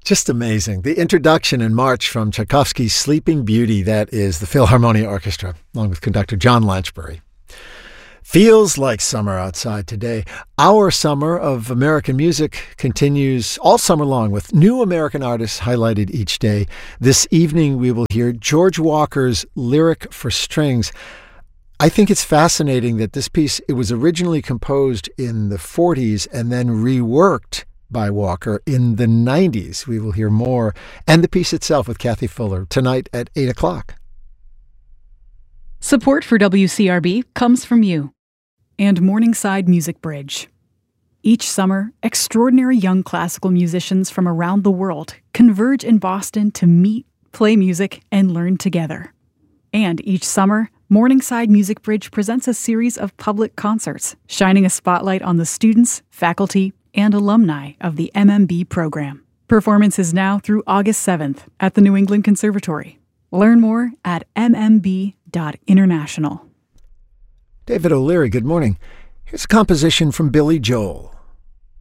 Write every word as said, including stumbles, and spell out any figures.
Just amazing. The introduction and march from Tchaikovsky's Sleeping Beauty, that is the Philharmonia Orchestra, along with conductor John Lanchbury. Feels like summer outside today. Our summer of American music continues all summer long with new American artists highlighted each day. This evening we will hear George Walker's Lyric for Strings. I think it's fascinating that this piece, it was originally composed in the forties and then reworked by Walker in the nineties. We will hear more, and the piece itself with Kathy Fuller tonight at eight o'clock. Support for W C R B comes from you and Morningside Music Bridge. Each summer, extraordinary young classical musicians from around the world converge in Boston to meet, play music, and learn together. And each summer, Morningside Music Bridge presents a series of public concerts, shining a spotlight on the students, faculty, and alumni of the M M B program. Performance is now through August seventh at the New England Conservatory. Learn more at m m b dot international. David O'Leary, good morning. Here's a composition from Billy Joel.